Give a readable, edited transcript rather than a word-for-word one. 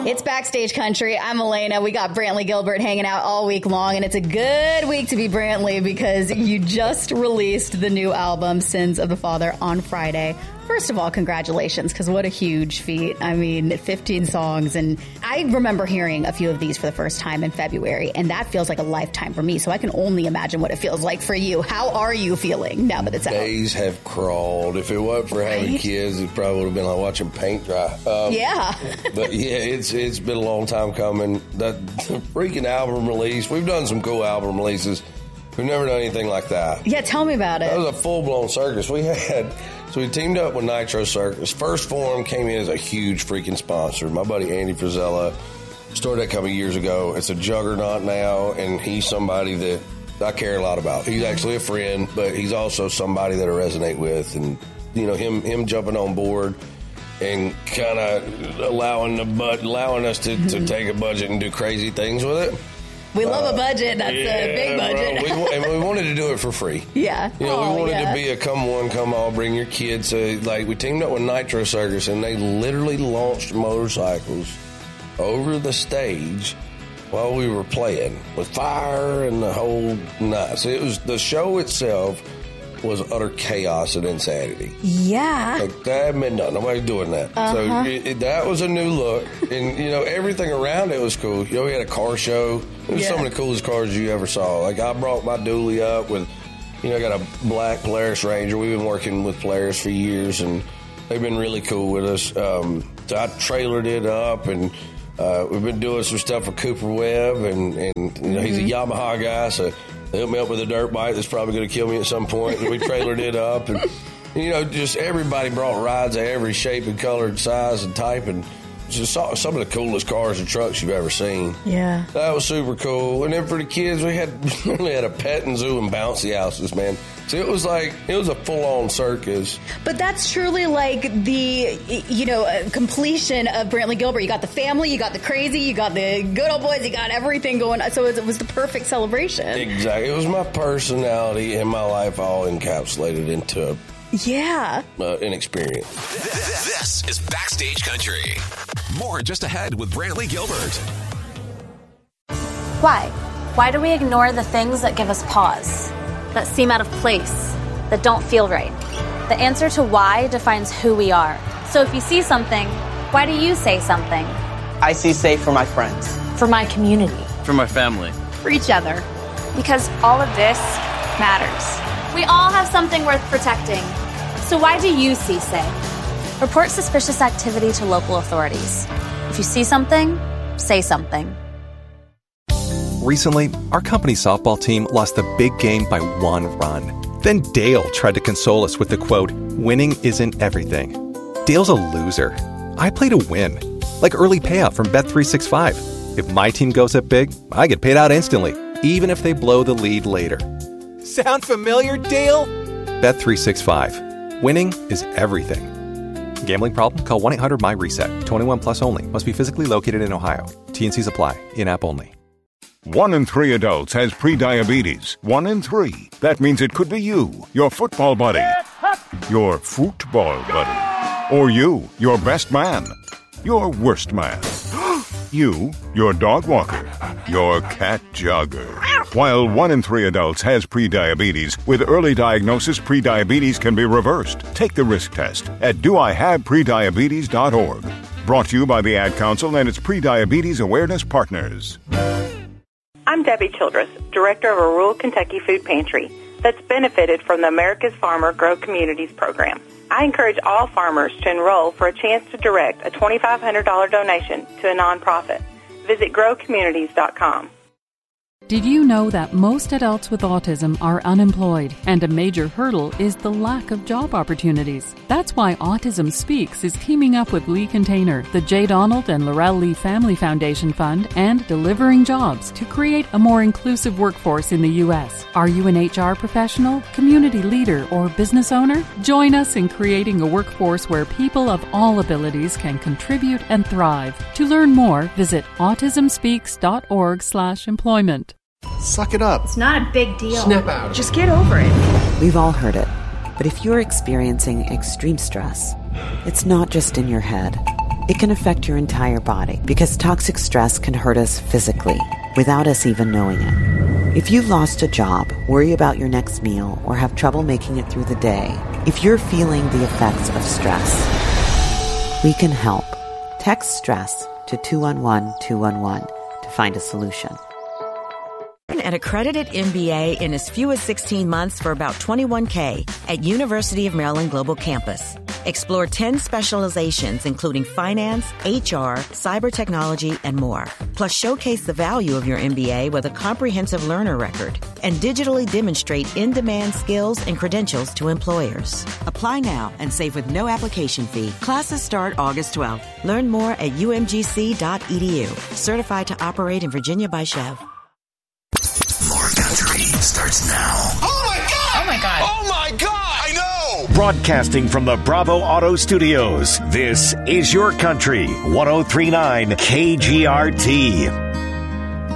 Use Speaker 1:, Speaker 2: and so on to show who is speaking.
Speaker 1: It's Backstage Country. I'm Elena. We got Brantley Gilbert hanging out all week long, and it's a good week to be Brantley because you just released the new album, Sins of the Father, on Friday. First of all, congratulations, because what a huge feat. I mean, 15 songs, and I remember hearing a few of these for the first time in February, and that feels like a lifetime for me, so I can only imagine what it feels like for you. How are you feeling now that it's out?
Speaker 2: Days have crawled. If it wasn't for having kids, it probably would have been like watching paint dry.
Speaker 1: Yeah.
Speaker 2: But yeah, it's been a long time coming. The freaking album release, we've done some cool album releases. We've never done anything like that.
Speaker 1: Yeah, tell me about it.
Speaker 2: That was a full-blown circus. So we teamed up with Nitro Circus. First Form came in as a huge freaking sponsor. My buddy Andy Frizella started that a couple of years ago. It's a juggernaut now, and he's somebody that I care a lot about. He's actually a friend, but he's also somebody that I resonate with. And, you know, him jumping on board and kind of allowing us to take a budget and do crazy things with it.
Speaker 1: We love a budget. That's a big budget.
Speaker 2: And we wanted to do it for free.
Speaker 1: Yeah.
Speaker 2: You know, we wanted to be a come one, come all, bring your kids. We teamed up with Nitro Circus, and they literally launched motorcycles over the stage while we were playing with fire and the whole night. So it was, the show itself was utter chaos and insanity.
Speaker 1: Yeah.
Speaker 2: Like, that hadn't been done. Nobody's doing that. So that was a new look. And, you know, everything around it was cool. You know, we had a car show. It was some of the coolest cars you ever saw. Like, I brought my dually up with, you know, I got a black Polaris Ranger. We've been working with Polaris for years, and they've been really cool with us. So I trailered it up, and we've been doing some stuff for Cooper Webb, and you know, he's a Yamaha guy, so they hooked me up with a dirt bike that's probably going to kill me at some point. And we trailered it up, and, you know, just everybody brought rides of every shape and color and size and type, and just some of the coolest cars and trucks you've ever seen.
Speaker 1: Yeah.
Speaker 2: That was super cool. And then for the kids, we had a petting zoo and bouncy houses, man. So it was a full-on circus.
Speaker 1: But that's truly like the, you know, completion of Brantley Gilbert. You got the family, you got the crazy, you got the good old boys, you got everything going on. So it was the perfect celebration.
Speaker 2: Exactly. It was my personality and my life all encapsulated into an experience.
Speaker 3: This is Backstage Country. More just ahead with Brantley Gilbert.
Speaker 4: Why? Why do we ignore the things that give us pause, that seem out of place, that don't feel right? The answer to why defines who we are. So if you see something, why do you say something?
Speaker 5: I see safe for my friends.
Speaker 4: For my community.
Speaker 6: For my family.
Speaker 4: For each other. Because all of this matters. We all have something worth protecting. So why do you see say? Report suspicious activity to local authorities. If you see something, say something.
Speaker 7: Recently, our company softball team lost the big game by 1 run. Then Dale tried to console us with the quote, "Winning isn't everything." Dale's a loser. I play to win. Like early payout from Bet365. If my team goes up big, I get paid out instantly, even if they blow the lead later. Sound familiar, Dale? Bet365. Winning is everything. Gambling problem? Call 1-800-MY-RESET. 21 plus only. Must be physically located in Ohio. T&Cs apply. In-app only.
Speaker 8: 1 in 3 adults has prediabetes. 1 in 3. That means it could be you, your football buddy, your football buddy, or you, your best man, your worst man, you, your dog walker, your cat jogger. While 1 in 3 adults has prediabetes, with early diagnosis, prediabetes can be reversed. Take the risk test at doihaveprediabetes.org. Brought to you by the Ad Council and its Prediabetes Awareness Partners.
Speaker 9: I'm Debbie Childress, director of a rural Kentucky food pantry that's benefited from the America's Farmer Grow Communities program. I encourage all farmers to enroll for a chance to direct a $2,500 donation to a nonprofit. Visit growcommunities.com.
Speaker 10: Did you know that most adults with autism are unemployed, and a major hurdle is the lack of job opportunities? That's why Autism Speaks is teaming up with Lee Container, the J. Donald and Laurel Lee Family Foundation Fund, and Delivering Jobs to create a more inclusive workforce in the U.S. Are you an HR professional, community leader, or business owner? Join us in creating a workforce where people of all abilities can contribute and thrive. To learn more, visit autismspeaks.org/employment.
Speaker 11: Suck it up.
Speaker 12: It's not a big deal.
Speaker 11: Snap out.
Speaker 12: Just get over it.
Speaker 13: We've all heard it. But if you're experiencing extreme stress, it's not just in your head.
Speaker 6: It can affect your entire body because toxic stress can hurt us physically without us even knowing it. If you've lost a job, worry about your next meal, or have trouble making it through the day, if you're feeling the effects of stress, we can help. Text STRESS to 211-211 to find a solution.
Speaker 11: An accredited MBA in as few as 16 months for about $21K at University of Maryland Global Campus. Explore 10 specializations, including finance, HR, cyber technology, and more. Plus, showcase the value of your MBA with a comprehensive learner record and digitally demonstrate in-demand skills and credentials to employers. Apply now and save with no application fee. Classes start August 12th. Learn more at umgc.edu. Certified to operate in Virginia by Chev.
Speaker 3: More Country starts now.
Speaker 12: Oh my God!
Speaker 13: Oh my God!
Speaker 3: Oh my God! I know!
Speaker 12: Broadcasting from the Bravo Auto Studios, this is Your Country 103.9 KGRT.